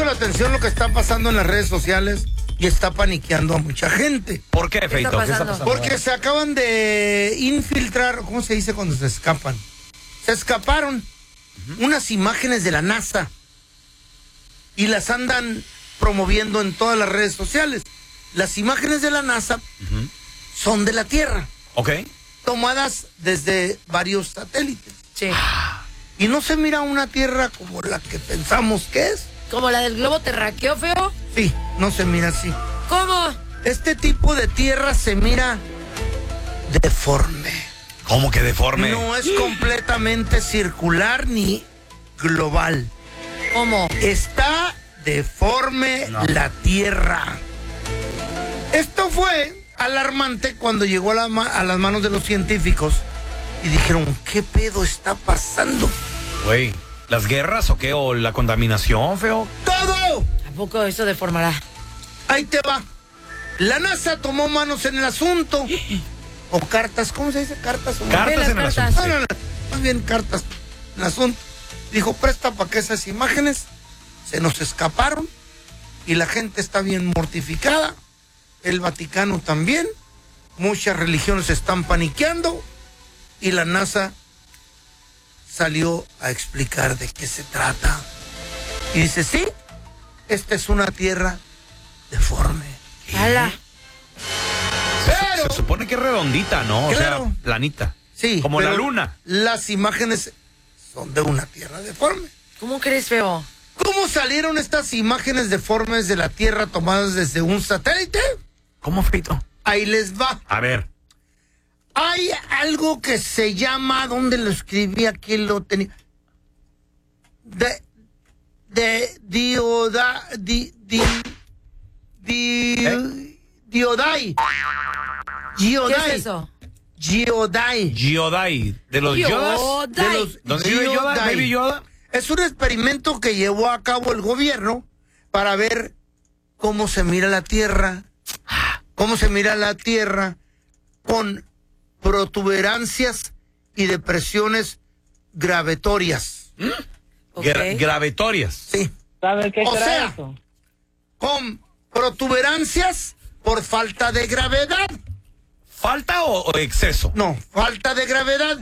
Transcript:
la atención lo que está pasando en las redes sociales y está paniqueando a mucha gente. ¿Por qué, Feito? ¿Qué está pasando? Porque se acaban de infiltrar, ¿cómo se dice cuando se escapan? Se escaparon unas imágenes de la NASA y las andan promoviendo en todas las redes sociales. Las imágenes de la NASA son de la Tierra. Ok. Tomadas desde varios satélites. Sí. Y no se mira una Tierra como la que pensamos que es. ¿Como la del globo terráqueo, feo? Sí, no se mira así. ¿Cómo? Este tipo de Tierra se mira deforme. ¿Cómo que deforme? No es completamente circular ni global. ¿Cómo? Está deforme la Tierra. Esto fue alarmante cuando llegó a las manos de los científicos y dijeron, ¿qué pedo está pasando? Güey, ¿las guerras o qué? ¿O la contaminación, feo? ¡Todo! ¿A poco eso deformará? Ahí te va. La NASA tomó manos en el asunto. O cartas, ¿cómo se dice? Cartas. Cartas en el asunto. No, más bien cartas en el asunto. Dijo, presta para que esas imágenes se nos escaparon y la gente está bien mortificada. El Vaticano también. Muchas religiones están paniqueando y la NASA salió a explicar de qué se trata. Y dice, sí, esta es una Tierra deforme. ¡Hala! Pero, se supone que es redondita, ¿no? Claro. O sea, planita. sí, Como la pero luna. Las imágenes son de una Tierra deforme. ¿Cómo crees, feo? ¿Cómo salieron estas imágenes deformes de la Tierra tomadas desde un satélite? ¿Cómo, Feito? Ahí les va. A ver. Hay algo que se llama, ¿dónde lo escribí? Aquí lo tenía. Geodai. ¿Qué es eso? Geodai. Giodai. ¿De los Yodas? Yodai. ¿Dónde vive Yoda? Geodai. ¿Baby Yoda? Es un experimento que llevó a cabo el gobierno para ver cómo se mira la Tierra. Cómo se mira la Tierra con protuberancias y depresiones gravitorias. Ok. Gravitorias. Sí. ¿Sabe qué O será sea, eso? con protuberancias por falta de gravedad. ¿Falta o exceso? No, falta de gravedad.